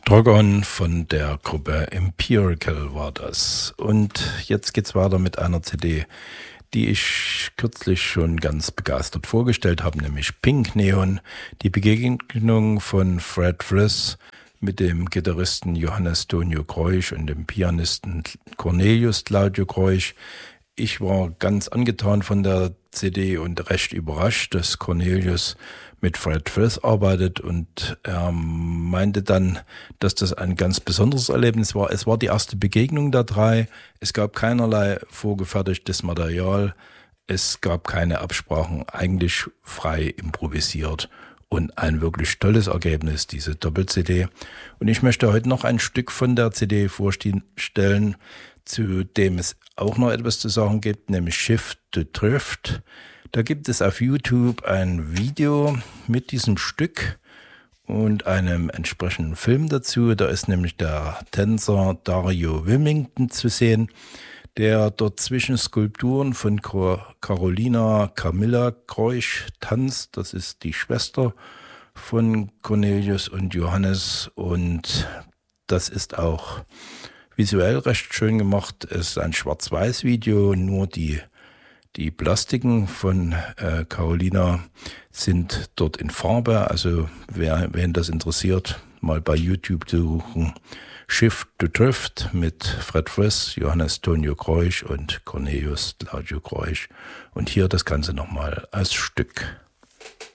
Drogon von der Gruppe Empirical war das. Und jetzt geht's weiter mit einer CD, die ich kürzlich schon ganz begeistert vorgestellt habe, nämlich Pink Neon, die Begegnung von Fred Friss mit dem Gitarristen Johannes Tonio Kreusch und dem Pianisten Cornelius Claudio Kreusch. Ich war ganz angetan von der CD und recht überrascht, dass Cornelius mit Fred Friss arbeitet, und er meinte dann, dass das ein ganz besonderes Erlebnis war. Es war die erste Begegnung der drei. Es gab keinerlei vorgefertigtes Material. Es gab keine Absprachen, eigentlich frei improvisiert. Und ein wirklich tolles Ergebnis, diese Doppel-CD. Und ich möchte heute noch ein Stück von der CD vorstellen, zu dem es auch noch etwas zu sagen gibt, nämlich Shift to Drift. Da gibt es auf YouTube ein Video mit diesem Stück und einem entsprechenden Film dazu. Da ist nämlich der Tänzer Dario Wilmington zu sehen, der dort zwischen Skulpturen von Carolina Camilla Kreusch tanzt. Das ist die Schwester von Cornelius und Johannes, und das ist auch visuell recht schön gemacht. Es ist ein Schwarz-Weiß-Video, nur die Plastiken von Carolina sind dort in Farbe. Also wen das interessiert, mal bei YouTube suchen. Shift to Drift mit Fred Friss, Johannes Tonio Kreusch und Cornelius Claudio Kreusch. Und hier das Ganze nochmal als Stück.